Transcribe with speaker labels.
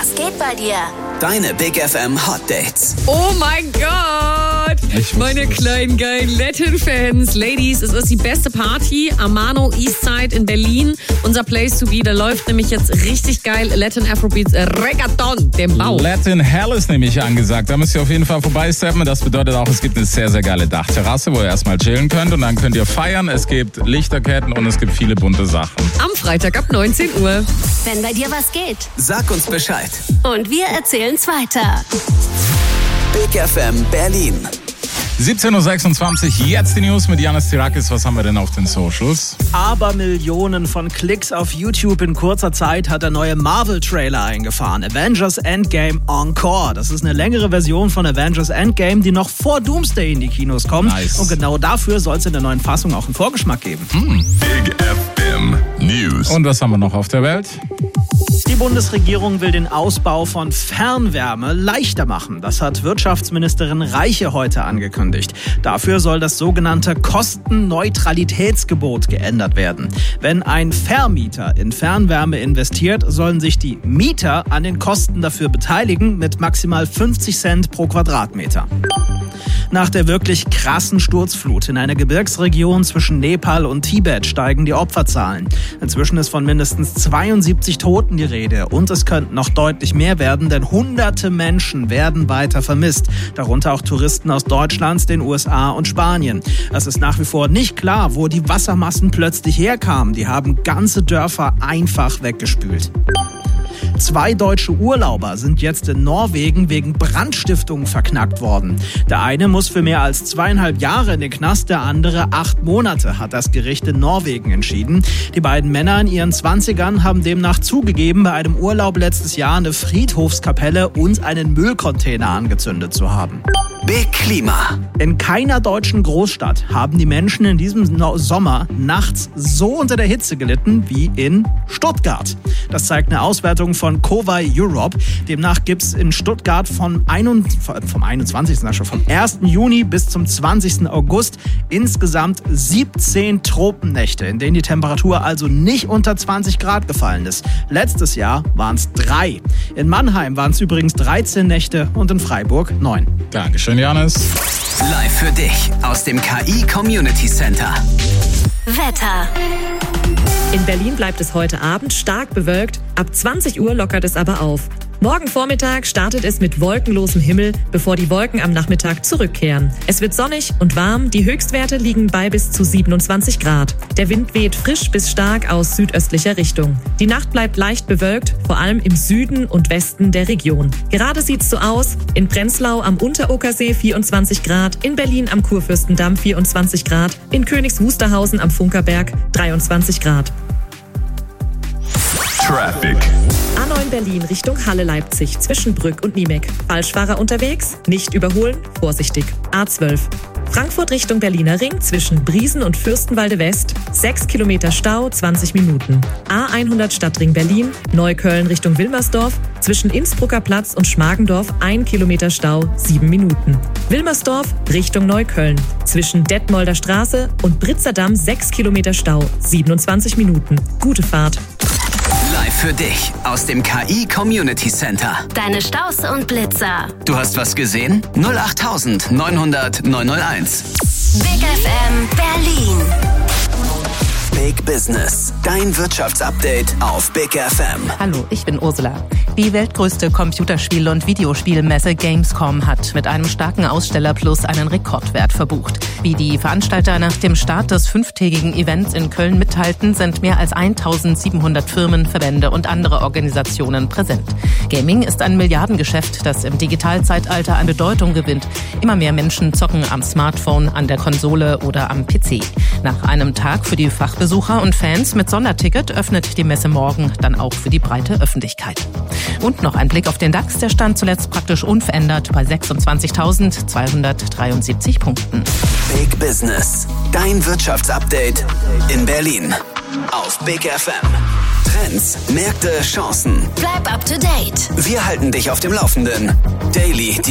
Speaker 1: Was geht bei dir?
Speaker 2: Deine Big FM Hot Dates.
Speaker 3: Oh mein Gott! Meine kleinen geilen Latin-Fans. Ladies, es ist die beste Party. Amano Eastside in Berlin. Unser Place to be. Da läuft nämlich jetzt richtig geil Latin Afrobeats Reggaeton, dem Bau.
Speaker 4: Latin Hell ist nämlich angesagt. Da müsst ihr auf jeden Fall vorbeisteppen. Das bedeutet auch, es gibt eine sehr, sehr geile Dachterrasse, wo ihr erstmal chillen könnt. Und dann könnt ihr feiern. Es gibt Lichterketten und es gibt viele bunte Sachen.
Speaker 3: Am Freitag ab 19 Uhr.
Speaker 1: Wenn bei dir was geht.
Speaker 2: Sag uns Bescheid.
Speaker 1: Und wir erzählen's weiter.
Speaker 2: Big FM Berlin.
Speaker 4: 17.26 Uhr, jetzt die News mit Janis Tirakis. Was haben wir denn auf den Socials?
Speaker 5: Abermillionen von Klicks auf YouTube in kurzer Zeit hat der neue Marvel-Trailer eingefahren. Avengers Endgame Encore. Das ist eine längere Version von Avengers Endgame, die noch vor Doomsday in die Kinos kommt.
Speaker 4: Nice.
Speaker 5: Und genau dafür soll es in der neuen Fassung auch einen Vorgeschmack geben.
Speaker 6: Big FM News.
Speaker 4: Und was haben wir noch auf der Welt?
Speaker 5: Die Bundesregierung will den Ausbau von Fernwärme leichter machen. Das hat Wirtschaftsministerin Reiche heute angekündigt. Dafür soll das sogenannte Kostenneutralitätsgebot geändert werden. Wenn ein Vermieter in Fernwärme investiert, sollen sich die Mieter an den Kosten dafür beteiligen mit maximal 50 Cent pro Quadratmeter. Nach der wirklich krassen Sturzflut in einer Gebirgsregion zwischen Nepal und Tibet steigen die Opferzahlen. Inzwischen ist von mindestens 72 Toten die Rede und es könnten noch deutlich mehr werden, denn hunderte Menschen werden weiter vermisst, darunter auch Touristen aus Deutschland, den USA und Spanien. Es ist nach wie vor nicht klar, wo die Wassermassen plötzlich herkamen. Die haben ganze Dörfer einfach weggespült. 2 deutsche Urlauber sind jetzt in Norwegen wegen Brandstiftung verknackt worden. Der eine muss für mehr als 2,5 Jahre in den Knast, der andere 8 Monate, hat das Gericht in Norwegen entschieden. Die beiden Männer in ihren 20ern haben demnach zugegeben, bei einem Urlaub letztes Jahr eine Friedhofskapelle und einen Müllcontainer angezündet zu haben.
Speaker 2: Big Klima.
Speaker 5: In keiner deutschen Großstadt haben die Menschen in diesem Sommer nachts so unter der Hitze gelitten wie in Stuttgart. Das zeigt eine Auswertung von Kowai Europe. Demnach gibt es in Stuttgart vom 1. Juni bis zum 20. August insgesamt 17 Tropennächte, in denen die Temperatur also nicht unter 20 Grad gefallen ist. Letztes Jahr waren es 3. In Mannheim waren es übrigens 13 Nächte und in Freiburg 9.
Speaker 4: Dankeschön, Janis.
Speaker 2: Live für dich aus dem KI Community Center.
Speaker 1: Wetter.
Speaker 3: In Berlin bleibt es heute Abend stark bewölkt. Ab 20 Uhr lockert es aber auf. Morgen Vormittag startet es mit wolkenlosem Himmel, bevor die Wolken am Nachmittag zurückkehren. Es wird sonnig und warm, die Höchstwerte liegen bei bis zu 27 Grad. Der Wind weht frisch bis stark aus südöstlicher Richtung. Die Nacht bleibt leicht bewölkt, vor allem im Süden und Westen der Region. Gerade sieht's so aus: in Prenzlau am Unterokersee 24 Grad, in Berlin am Kurfürstendamm 24 Grad, in Königs Wusterhausen am Funkerberg 23 Grad.
Speaker 6: Traffic.
Speaker 3: A9 Berlin Richtung Halle-Leipzig zwischen Brück und Niemek. Falschfahrer unterwegs, nicht überholen, vorsichtig. A12. Frankfurt Richtung Berliner Ring zwischen Briesen und Fürstenwalde West. 6 Kilometer Stau, 20 Minuten. A100 Stadtring Berlin, Neukölln Richtung Wilmersdorf. Zwischen Innsbrucker Platz und Schmargendorf 1 Kilometer Stau, 7 Minuten. Wilmersdorf Richtung Neukölln. Zwischen Detmolder Straße und Britzerdamm 6 Kilometer Stau, 27 Minuten. Gute Fahrt.
Speaker 2: Live für dich aus dem KI Community Center.
Speaker 1: Deine Staus und Blitzer.
Speaker 2: Du hast was gesehen? 08000 900 901.
Speaker 1: Big FM Berlin.
Speaker 2: Big Business. Dein Wirtschaftsupdate auf Big FM.
Speaker 7: Hallo, ich bin Ursula. Die weltgrößte Computerspiel- und Videospielmesse Gamescom hat mit einem starken Ausstellerplus einen Rekordwert verbucht. Wie die Veranstalter nach dem Start des 5-tägigen Events in Köln mitteilten, sind mehr als 1700 Firmen, Verbände und andere Organisationen präsent. Gaming ist ein Milliardengeschäft, das im Digitalzeitalter an Bedeutung gewinnt. Immer mehr Menschen zocken am Smartphone, an der Konsole oder am PC. Nach einem Tag für die Fachbesucher und Fans mit Sonderticket öffnet die Messe morgen dann auch für die breite Öffentlichkeit. Und noch ein Blick auf den DAX, der stand zuletzt praktisch unverändert bei 26.273 Punkten.
Speaker 2: Big Business. Dein Wirtschaftsupdate in Berlin. Auf Big FM. Trends, Märkte, Chancen.
Speaker 1: Bleib up to date.
Speaker 2: Wir halten dich auf dem Laufenden. Daily